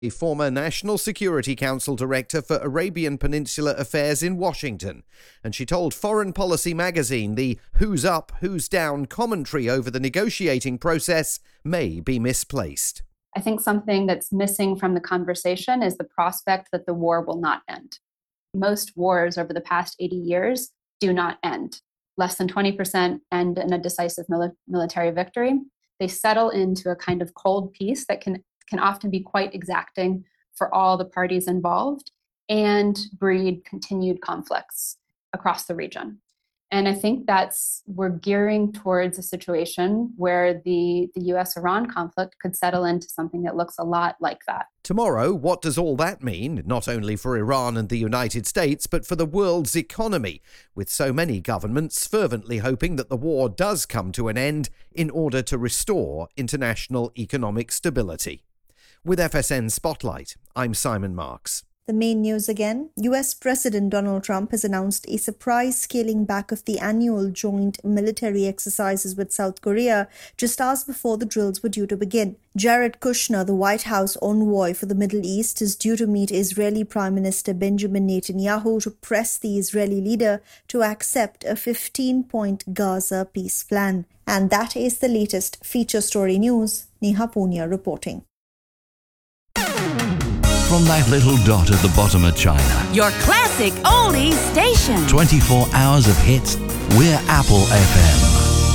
a former National Security Council director for Arabian Peninsula Affairs in Washington, and she told Foreign Policy magazine the who's up, who's down commentary over the negotiating process may be misplaced. I think something that's missing from the conversation is the prospect that the war will not end. Most wars over the past 80 years do not end. Less than 20% end in a decisive military victory. They settle into a kind of cold peace that can often be quite exacting for all the parties involved and breed continued conflicts across the region. And I think we're gearing towards a situation where the US-Iran conflict could settle into something that looks a lot like that. Tomorrow, what does all that mean, not only for Iran and the United States, but for the world's economy, with so many governments fervently hoping that the war does come to an end in order to restore international economic stability? With FSN Spotlight, I'm Simon Marks. The main news again. US President Donald Trump has announced a surprise scaling back of the annual joint military exercises with South Korea just hours before the drills were due to begin. Jared Kushner, the White House envoy for the Middle East, is due to meet Israeli Prime Minister Benjamin Netanyahu to press the Israeli leader to accept a 15-point Gaza peace plan. And that is the latest feature story news. Neha Punia reporting. From that little dot at the bottom of China. Your classic oldies station. 24 hours of hits. We're Apple FM.